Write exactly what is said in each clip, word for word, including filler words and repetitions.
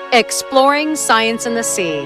Exploring science in the sea.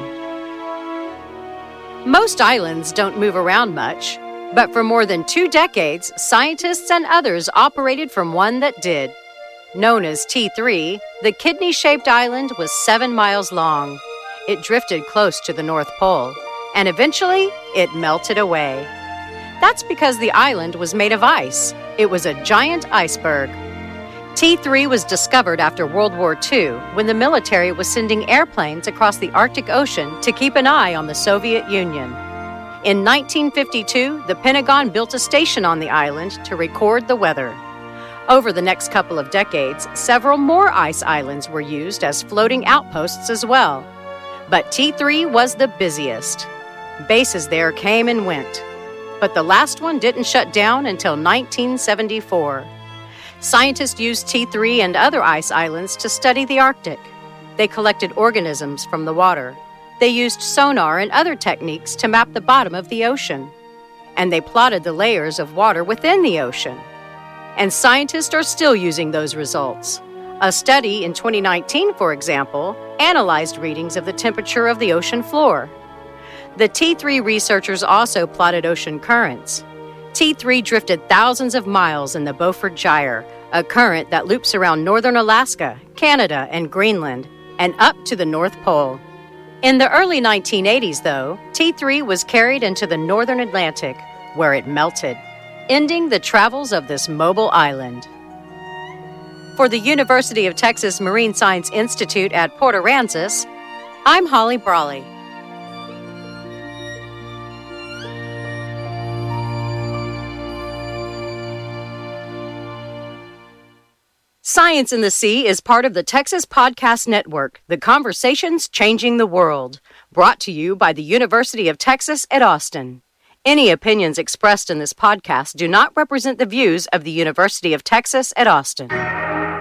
Most islands don't move around much, but for more than two decades, scientists and others operated from one that did. Known as T three, the kidney-shaped island was seven miles long. It drifted close to the North Pole, and eventually it melted away. That's because the island was made of ice. It was a giant iceberg. T three was discovered after World War Two when the military was sending airplanes across the Arctic Ocean to keep an eye on the Soviet Union. In nineteen fifty-two, the Pentagon built a station on the island to record the weather. Over the next couple of decades, several more ice islands were used as floating outposts as well. But T three was the busiest. Bases there came and went. But the last one didn't shut down until nineteen seventy-four. Scientists used T three and other ice islands to study the Arctic. They collected organisms from the water. They used sonar and other techniques to map the bottom of the ocean. And they plotted the layers of water within the ocean. And scientists are still using those results. A study in twenty nineteen, for example, analyzed readings of the temperature of the ocean floor. The T three researchers also plotted ocean currents. T three drifted thousands of miles in the Beaufort Gyre, a current that loops around northern Alaska, Canada, and Greenland, and up to the North Pole. In the early nineteen eighties, though, T three was carried into the northern Atlantic, where it melted, ending the travels of this mobile island. For the University of Texas Marine Science Institute at Port Aransas, I'm Holly Brawley. Science in the Sea is part of the Texas Podcast Network, The Conversations Changing the World, brought to you by the University of Texas at Austin. Any opinions expressed in this podcast do not represent the views of the University of Texas at Austin.